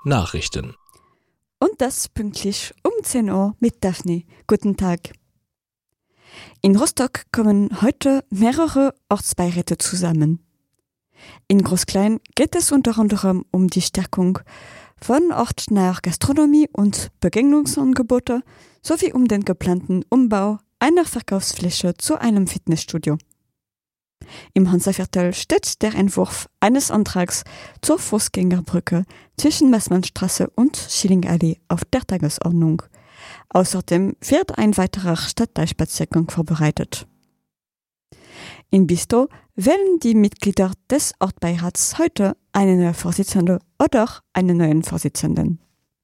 Nachrichten. Und das pünktlich um 10 Uhr mit Daphne. Guten Tag. In Rostock kommen heute mehrere Ortsbeiräte zusammen. In Groß-Klein geht es unter anderem um die Stärkung von ortsnaher Gastronomie und Begegnungsangebote sowie um den geplanten Umbau einer Verkaufsfläche zu einem Fitnessstudio. Im Hansaviertel steht der Entwurf eines Antrags zur Fußgängerbrücke zwischen Maßmannstraße und Schillingallee auf der Tagesordnung. Außerdem wird ein weiterer Stadtteilspaziergang vorbereitet. In Bistow wählen die Mitglieder des Ortsbeirats heute eine neue Vorsitzende oder einen neuen Vorsitzenden.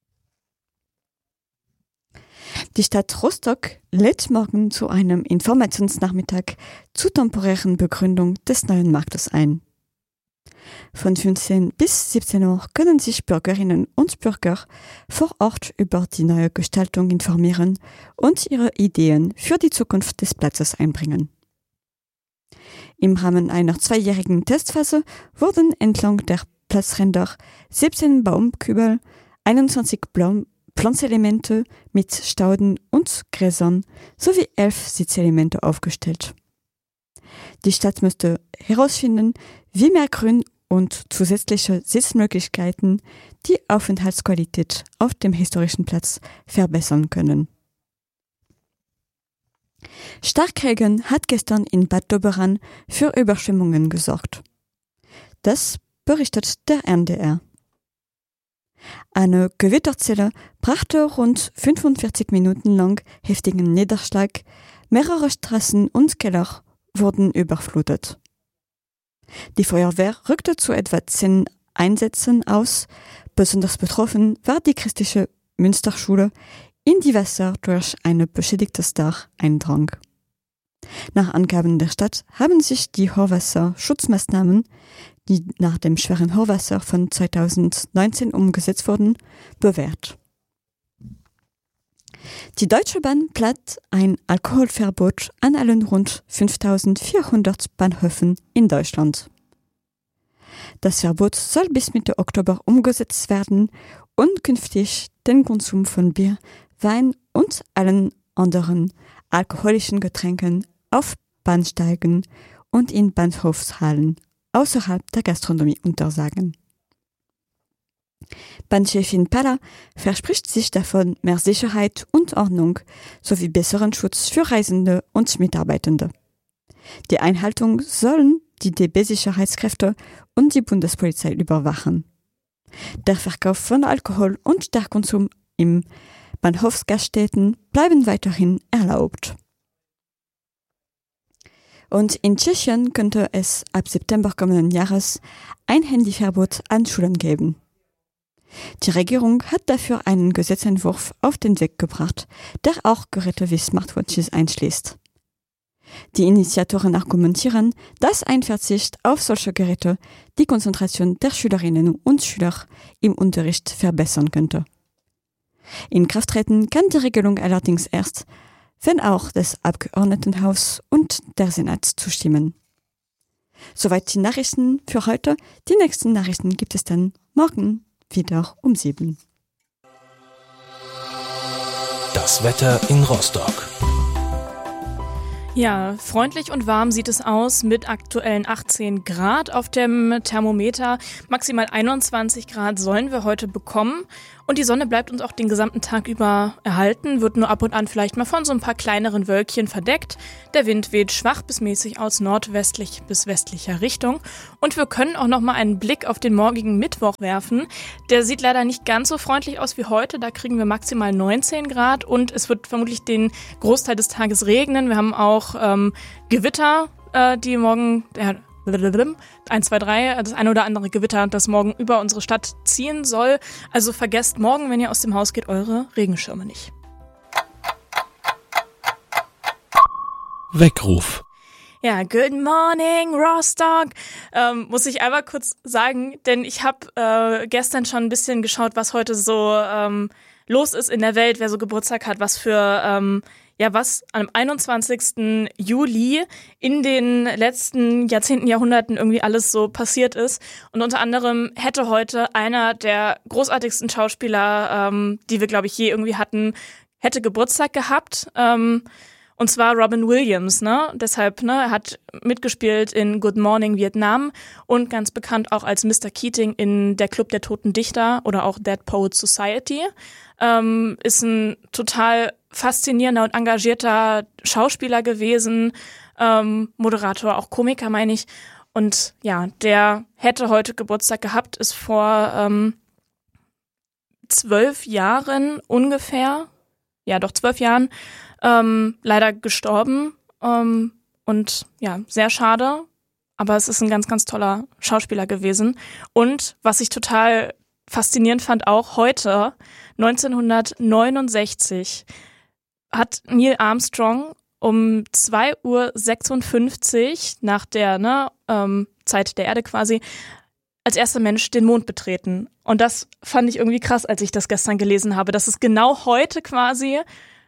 Die Stadt Rostock lädt morgen zu einem Informationsnachmittag zur temporären Begründung des neuen Marktes ein. Von 15 bis 17 Uhr können sich Bürgerinnen und Bürger vor Ort über die neue Gestaltung informieren und ihre Ideen für die Zukunft des Platzes einbringen. Im Rahmen einer 2-jährigen Testphase wurden entlang der Platzränder 17 Baumkübel, 21 Pflanzelemente mit Stauden und Gräsern sowie 11 Sitzelemente aufgestellt. Die Stadt müsste herausfinden, wie mehr Grün und zusätzliche Sitzmöglichkeiten die Aufenthaltsqualität auf dem historischen Platz verbessern können. Starkregen hat gestern in Bad Doberan für Überschwemmungen gesorgt. Das berichtet der NDR. Eine Gewitterzelle brachte rund 45 Minuten lang heftigen Niederschlag, mehrere Straßen und Keller wurden überflutet. Die Feuerwehr rückte zu etwa 10 Einsätzen aus. Besonders betroffen war die christliche Münsterschule, in die Wasser durch ein beschädigtes Dach eindrang. Nach Angaben der Stadt haben sich die Hochwasserschutzmaßnahmen, die nach dem schweren Hochwasser von 2019 umgesetzt wurden, bewährt. Die Deutsche Bahn plant ein Alkoholverbot an allen rund 5400 Bahnhöfen in Deutschland. Das Verbot soll bis Mitte Oktober umgesetzt werden und künftig den Konsum von Bier, Wein und allen anderen alkoholischen Getränken auf Bahnsteigen und in Bahnhofshallen außerhalb der Gastronomie untersagen. Bahnchefin Palla verspricht sich davon mehr Sicherheit und Ordnung sowie besseren Schutz für Reisende und Mitarbeitende. Die Einhaltung sollen die DB-Sicherheitskräfte und die Bundespolizei überwachen. Der Verkauf von Alkohol und der Konsum im Bahnhofsgaststätten bleiben weiterhin erlaubt. Und in Tschechien könnte es ab September kommenden Jahres ein Handyverbot an Schulen geben. Die Regierung hat dafür einen Gesetzentwurf auf den Weg gebracht, der auch Geräte wie Smartwatches einschließt. Die Initiatoren argumentieren, dass ein Verzicht auf solche Geräte die Konzentration der Schülerinnen und Schüler im Unterricht verbessern könnte. In Kraft treten kann die Regelung allerdings erst, wenn auch das Abgeordnetenhaus und der Senat zustimmen. Soweit die Nachrichten für heute. Die nächsten Nachrichten gibt es dann morgen wieder um 7. Das Wetter in Rostock. Ja, freundlich und warm sieht es aus mit aktuellen 18 Grad auf dem Thermometer. Maximal 21 Grad sollen wir heute bekommen. Und die Sonne bleibt uns auch den gesamten Tag über erhalten, wird nur ab und an vielleicht mal von so ein paar kleineren Wölkchen verdeckt. Der Wind weht schwach bis mäßig aus nordwestlich bis westlicher Richtung. Und wir können auch noch mal einen Blick auf den morgigen Mittwoch werfen. Der sieht leider nicht ganz so freundlich aus wie heute. Da kriegen wir maximal 19 Grad und es wird vermutlich den Großteil des Tages regnen. Wir haben auch Gewitter, die morgen... 1, 2, 3, das eine oder andere Gewitter, das morgen über unsere Stadt ziehen soll. Also vergesst morgen, wenn ihr aus dem Haus geht, eure Regenschirme nicht. Weckruf. Ja, good morning, Rostock. Muss ich einmal kurz sagen, denn ich habe gestern schon ein bisschen geschaut, was heute so los ist in der Welt, wer so Geburtstag hat, was für ja, was am 21. Juli in den letzten Jahrzehnten, Jahrhunderten irgendwie alles so passiert ist. Und unter anderem hätte heute einer der großartigsten Schauspieler, die wir, glaube ich, je irgendwie hatten, hätte Geburtstag gehabt. Und zwar Robin Williams, ne? Deshalb, ne, er hat mitgespielt in Good Morning Vietnam und ganz bekannt auch als Mr. Keating in Der Club der Toten Dichter oder auch Dead Poets Society. Ist ein total faszinierender und engagierter Schauspieler gewesen, Moderator, auch Komiker, meine ich. Und ja, der hätte heute Geburtstag gehabt, ist vor 12 Jahren ungefähr, ja doch 12 Jahren, leider gestorben und ja, sehr schade, aber es ist ein ganz, ganz toller Schauspieler gewesen. Und was ich total faszinierend fand, auch heute, 1969, hat Neil Armstrong um 2:56 Uhr nach der Zeit der Erde quasi als erster Mensch den Mond betreten. Und das fand ich irgendwie krass, als ich das gestern gelesen habe, dass es genau heute quasi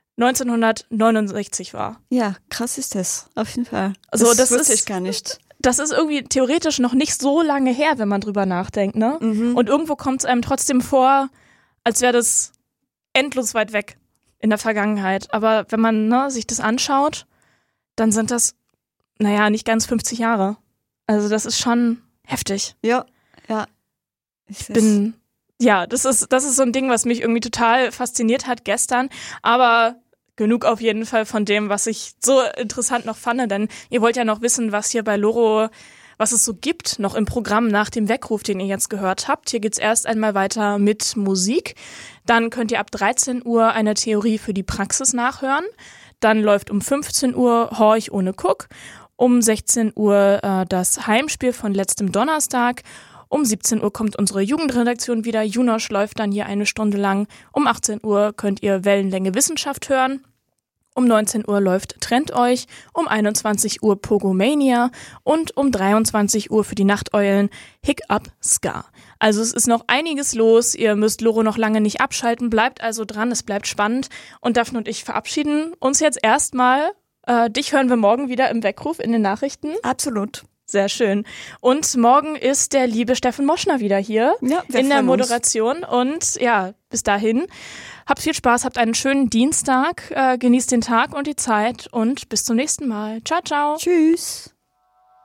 1969 war. Ja, krass ist das, auf jeden Fall. Also das wusste ich gar nicht. Das ist irgendwie theoretisch noch nicht so lange her, wenn man drüber nachdenkt, ne? Mhm. Und irgendwo kommt es einem trotzdem vor, als wäre das endlos weit weg in der Vergangenheit. Aber wenn man sich das anschaut, dann sind das, nicht ganz 50 Jahre. Also das ist schon heftig. Ja. Das ist so ein Ding, was mich irgendwie total fasziniert hat gestern, aber genug auf jeden Fall von dem, was ich so interessant noch fand, denn ihr wollt ja noch wissen, was hier bei Loro, was es so gibt, noch im Programm nach dem Weckruf, den ihr jetzt gehört habt. Hier geht's erst einmal weiter mit Musik, dann könnt ihr ab 13 Uhr eine Theorie für die Praxis nachhören, dann läuft um 15 Uhr Horch ohne Guck, um 16 Uhr das Heimspiel von letztem Donnerstag. Um 17 Uhr kommt unsere Jugendredaktion wieder. Junosch läuft dann hier eine Stunde lang. Um 18 Uhr könnt ihr Wellenlänge Wissenschaft hören. Um 19 Uhr läuft Trennt euch. Um 21 Uhr Pogomania. Und um 23 Uhr für die Nachteulen Hick Up Ska. Also es ist noch einiges los. Ihr müsst Loro noch lange nicht abschalten. Bleibt also dran, es bleibt spannend. Und Daphne und ich verabschieden uns jetzt erstmal. Dich hören wir morgen wieder im Weckruf in den Nachrichten. Absolut. Sehr schön. Und morgen ist der liebe Steffen Moschner wieder hier in der Moderation. Und ja, bis dahin, habt viel Spaß, habt einen schönen Dienstag, genießt den Tag und die Zeit und bis zum nächsten Mal. Ciao, ciao. Tschüss.